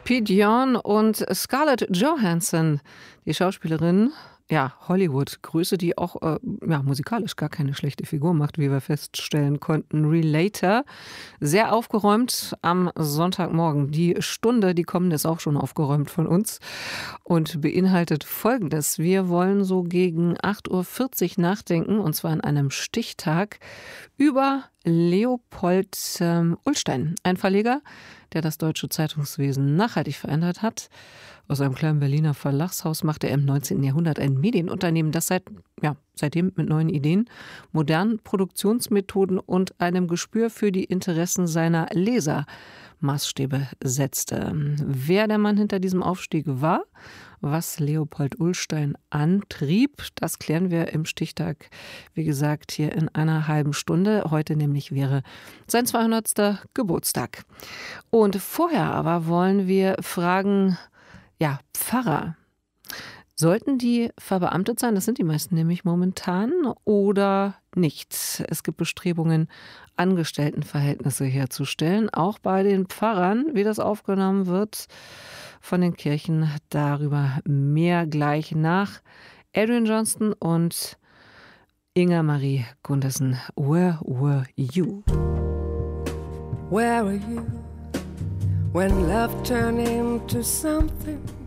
Pete Yorn und Scarlett Johansson, die Schauspielerin, ja, Hollywood-Größe, die auch musikalisch gar keine schlechte Figur macht, wie wir feststellen konnten. Relator, sehr aufgeräumt am Sonntagmorgen. Die Stunde, die kommende, ist auch schon aufgeräumt von uns und beinhaltet Folgendes. Wir wollen so gegen 8.40 Uhr nachdenken, und zwar an einem Stichtag, über Leopold Ullstein, ein Verleger, der das deutsche Zeitungswesen nachhaltig verändert hat. Aus einem kleinen Berliner Verlagshaus machte er im 19. Jahrhundert ein Medienunternehmen, das seitdem mit neuen Ideen, modernen Produktionsmethoden und einem Gespür für die Interessen seiner Leser Maßstäbe setzte. Wer der Mann hinter diesem Aufstieg war, was Leopold Ullstein antrieb, das klären wir im Stichtag, wie gesagt, hier in einer halben Stunde. Heute nämlich wäre sein 200. Geburtstag. Und vorher aber wollen wir fragen, Pfarrer. Sollten die verbeamtet sein? Das sind die meisten nämlich momentan, oder nicht? Es gibt Bestrebungen, Angestelltenverhältnisse herzustellen, auch bei den Pfarrern, wie das aufgenommen wird von den Kirchen. Darüber mehr gleich nach Adrian Johnston und Inga-Marie Gundersen. Where were you? Where were you when love turned into something